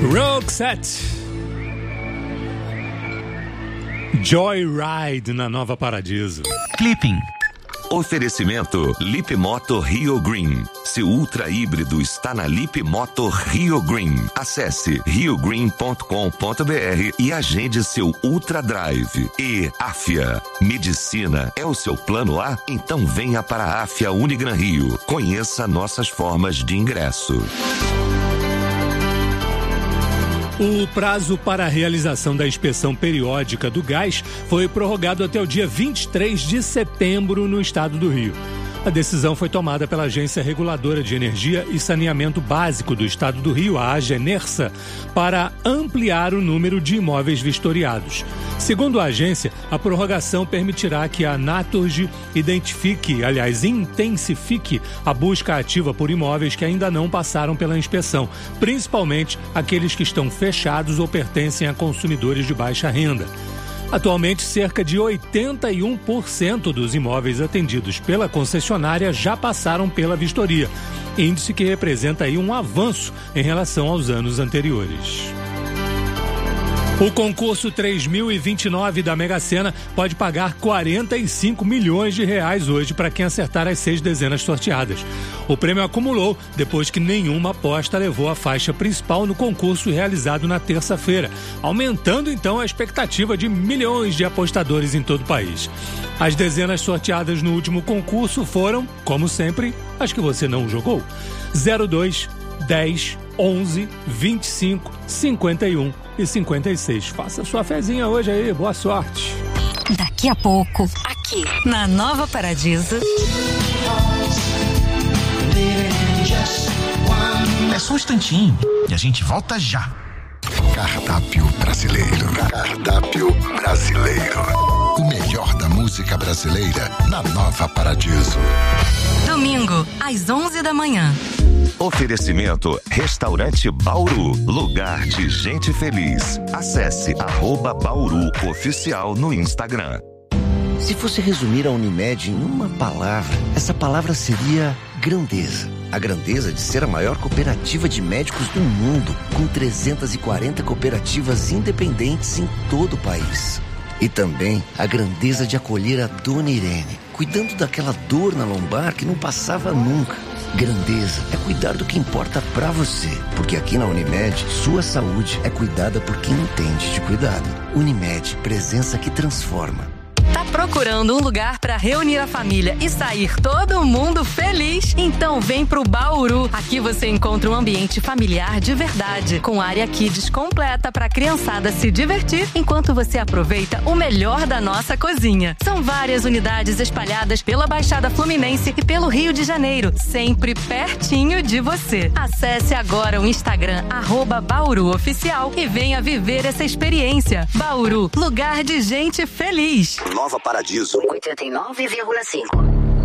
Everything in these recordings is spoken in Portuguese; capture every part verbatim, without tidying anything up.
Roxette, Joyride na Nova Paradiso. Clipping. Oferecimento Lip Moto Rio Green. Seu ultra híbrido está na Lip Moto Rio Green. Acesse rio green ponto com ponto b r e agende seu Ultra Drive. E Afia. Medicina é o seu plano A? Então venha para a Afia Unigran Rio. Conheça nossas formas de ingresso. O prazo para a realização da inspeção periódica do gás foi prorrogado até o dia vinte e três de setembro no estado do Rio. A decisão foi tomada pela Agência Reguladora de Energia e Saneamento Básico do Estado do Rio, a AGENERSA, para ampliar o número de imóveis vistoriados. Segundo a agência, a prorrogação permitirá que a Naturgy identifique, aliás, intensifique a busca ativa por imóveis que ainda não passaram pela inspeção, principalmente aqueles que estão fechados ou pertencem a consumidores de baixa renda. Atualmente, cerca de oitenta e um por cento dos imóveis atendidos pela concessionária já passaram pela vistoria, índice que representa aí um avanço em relação aos anos anteriores. O concurso três mil e vinte e nove da Mega Sena pode pagar quarenta e cinco milhões de reais hoje para quem acertar as seis dezenas sorteadas. O prêmio acumulou depois que nenhuma aposta levou a faixa principal no concurso realizado na terça-feira, aumentando então a expectativa de milhões de apostadores em todo o país. As dezenas sorteadas no último concurso foram, como sempre, as que você não jogou: zero dois, dez, onze, vinte e cinco, cinquenta e um e cinquenta e seis. Faça sua fezinha hoje aí, boa sorte. Daqui a pouco, aqui na Nova Paradiso. É só um instantinho e a gente volta já. Cardápio brasileiro. Cardápio brasileiro. O melhor da música brasileira na Nova Paradiso. Domingo, às onze da manhã. Oferecimento Restaurante Bauru, lugar de gente feliz. Acesse arroba Bauru Oficial no Instagram. Se fosse resumir a Unimed em uma palavra, essa palavra seria grandeza. A grandeza de ser a maior cooperativa de médicos do mundo, com trezentas e quarenta cooperativas independentes em todo o país. E também a grandeza de acolher a Dona Irene, cuidando daquela dor na lombar que não passava nunca. Grandeza é cuidar do que importa pra você, porque aqui na Unimed, sua saúde é cuidada por quem entende de cuidado. Unimed, presença que transforma. Tá procurando um lugar para reunir a família e sair todo mundo feliz? Então vem pro Bauru. Aqui você encontra um ambiente familiar de verdade, com área kids completa para a criançada se divertir, enquanto você aproveita o melhor da nossa cozinha. São várias unidades espalhadas pela Baixada Fluminense e pelo Rio de Janeiro, sempre pertinho de você. Acesse agora o Instagram arroba Bauru Oficial e venha viver essa experiência. Bauru, lugar de gente feliz. Nova Paradiso oitenta e nove vírgula cinco.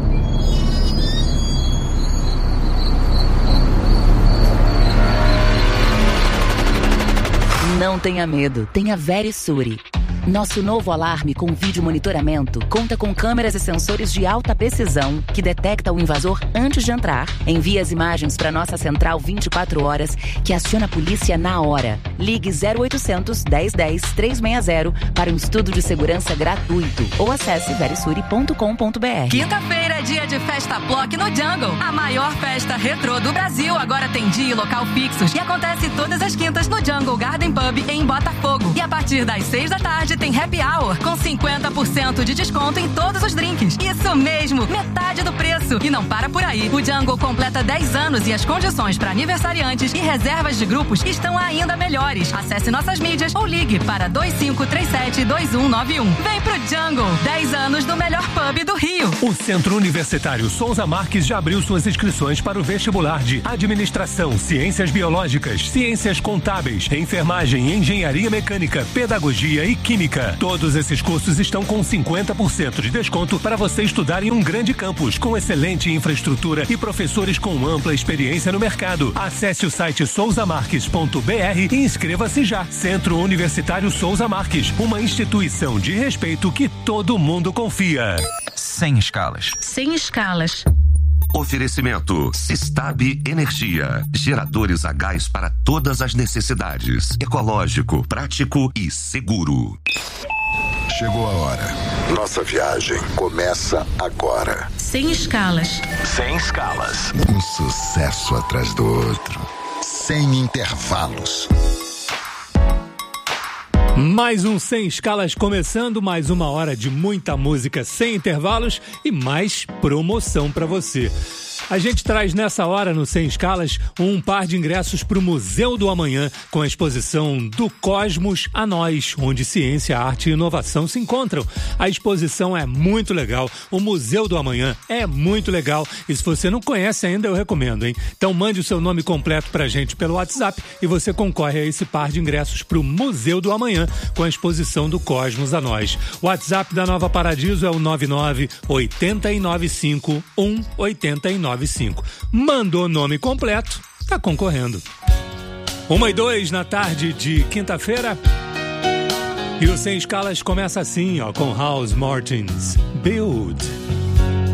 Não tenha medo, tenha Verisure. Nosso novo alarme com vídeo monitoramento conta com câmeras e sensores de alta precisão que detecta o invasor antes de entrar, envia as imagens para nossa central vinte e quatro horas, que aciona a polícia na hora. Ligue zero oitocentos, dez dez, trezentos e sessenta para um estudo de segurança gratuito ou acesse verisure ponto com ponto b r. Quinta-feira é dia de Festa Plock no Jungle. A maior festa retrô do Brasil agora tem dia e local fixos e acontece todas as quintas no Jungle Garden Pub em Botafogo. E a partir das seis da tarde tem happy hour com cinquenta por cento de desconto em todos os drinks. Isso mesmo, metade do preço. E não para por aí. O Jungle completa dez anos e as condições para aniversariantes e reservas de grupos estão ainda melhores. Acesse nossas mídias ou ligue para dois cinco três sete, dois um nove um. Vem pro Jungle, dez anos do melhor pub do Rio. O Centro Universitário Souza Marques já abriu suas inscrições para o vestibular de Administração, Ciências Biológicas, Ciências Contábeis, Enfermagem, Engenharia Mecânica, Pedagogia e Química. Todos esses cursos estão com cinquenta por cento de desconto para você estudar em um grande campus, com excelente infraestrutura e professores com ampla experiência no mercado. Acesse o site souza marques ponto b r e inscreva-se já. Centro Universitário Souza Marques, uma instituição de respeito que todo mundo confia. Sem escalas. Sem escalas. Oferecimento Sistab Energia. Geradores a gás para todas as necessidades. Ecológico, prático e seguro. Chegou a hora. Nossa viagem começa agora. Sem escalas. Sem escalas. Um sucesso atrás do outro. Sem intervalos. Mais um Sem Escalas começando, mais uma hora de muita música sem intervalos e mais promoção para você. A gente traz nessa hora no Sem Escalas um par de ingressos para o Museu do Amanhã com a exposição Do Cosmos a Nós, onde ciência, arte e inovação se encontram. A exposição é muito legal, o Museu do Amanhã é muito legal e se você não conhece ainda eu recomendo, hein? Então mande o seu nome completo pra gente pelo WhatsApp e você concorre a esse par de ingressos para o Museu do Amanhã com a exposição Do Cosmos a Nós. O WhatsApp da Nova Paradiso é o nove nove oito nove cinco um oito nove cinco. Mandou nome completo, tá concorrendo. Uma e dois na tarde de quinta-feira. E o Sem Escalas começa assim, ó, com House Martins. Build.